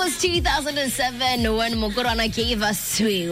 was 2007 when Mokorana gave us Sui.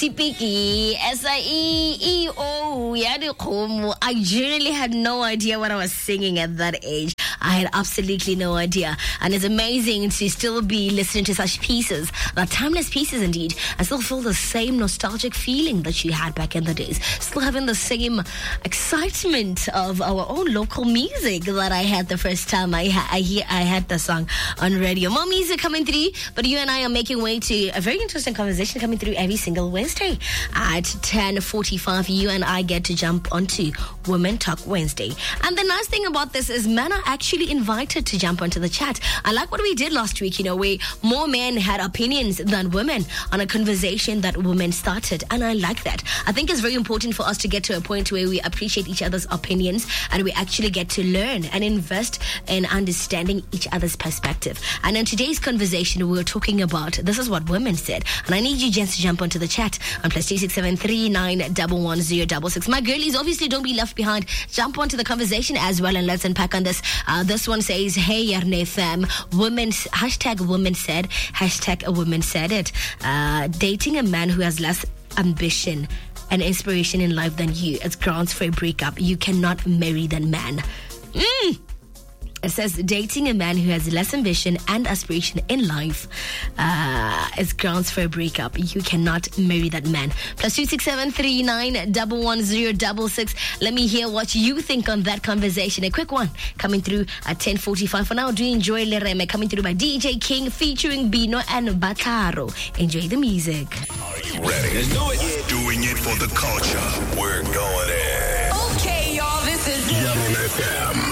I genuinely had no idea what I was singing at that age. I had absolutely no idea. And it's amazing to still be listening to such pieces, timeless pieces indeed, and still feel the same nostalgic feeling that you had back in the days. Still having the same excitement of our own local music that I had the first time I had the song on radio. More music coming through, but you and I are making way to a very interesting conversation coming through every single Wednesday. At 10:45, you and I get to jump onto Women Talk Wednesday. And the nice thing about this is men are actually invited to jump onto the chat. I like what we did last week, where more men had opinions than women on a conversation that women started. And I like that. I think it's very important for us to get to a point where we appreciate each other's opinions and we actually get to learn and invest in understanding each other's perspective. And in today's conversation, we were talking about, this is what women said. And I need you gents to jump onto the chat on +26739111066. My girlies, obviously don't be left behind. Jump onto the conversation as well and let's unpack on this. This one says, hey, Yarne fam, women said, hashtag a woman said it. Dating a man who has less ambition and inspiration in life than you, it's grounds for a breakup. You cannot marry that man. It says dating a man who has less ambition and aspiration in life is grounds for a breakup. You cannot marry that man. +26739111066. Let me hear what you think on that conversation. A quick one coming through at 10:45. For now, do enjoy Lereme coming through by DJ King featuring Bino and Bataro. Enjoy the music. Are you ready? Let's do it. Doing it for the culture. We're going in. Okay, y'all, this is Yellow FM.